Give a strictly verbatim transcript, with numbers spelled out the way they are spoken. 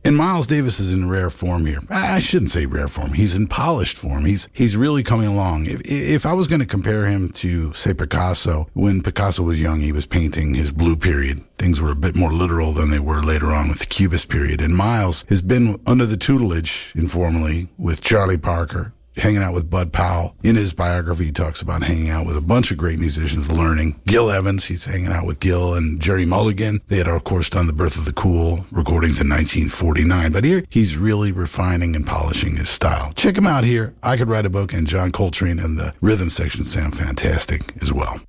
And Miles Davis is in rare form here. I shouldn't say rare form. He's in polished form. He's he's really coming along. If, if I was going to compare him to, say, Picasso, when Picasso was young, he was painting his blue period. Things were a bit more literal than they were later on with the Cubist period. And Miles has been under the tutelage, informally, with Charlie Parker, hanging out with Bud Powell. In his biography, he talks about hanging out with a bunch of great musicians, learning. Gil Evans, he's hanging out with Gil and Jerry Mulligan. They had, of course, done The Birth of the Cool recordings in nineteen forty-nine. But here, he's really refining and polishing his style. Check him out here. I Could Write a Book, and John Coltrane and the rhythm section sound fantastic as well.